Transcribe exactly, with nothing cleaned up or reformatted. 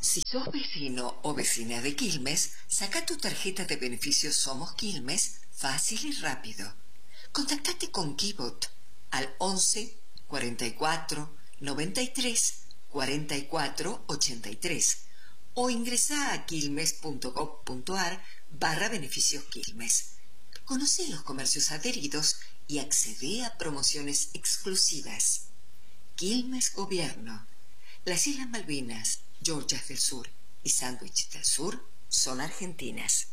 Si sos vecino o vecina de Quilmes, saca tu tarjeta de beneficios Somos Quilmes fácil y rápido. Contactate con Kibot al once, cuarenta y cuatro, noventa y tres, cuarenta y cuatro, ochenta y tres o ingresa a quilmes.gov.ar barra beneficios Quilmes. Conoce los comercios adheridos y accede a promociones exclusivas. Quilmes Gobierno. Las Islas Malvinas, Georgias del Sur y Sándwich del Sur son argentinas.